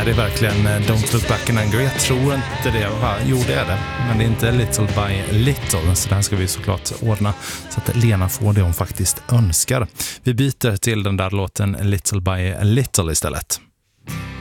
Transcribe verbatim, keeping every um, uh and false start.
Är det verkligen Don't Look Back in Anger? Jag tror inte det. Va? Jo, det är det. Men det är inte Little by Little. Så det här ska vi såklart ordna så att Lena får det hon faktiskt önskar. Vi byter till den där låten Little by Little istället.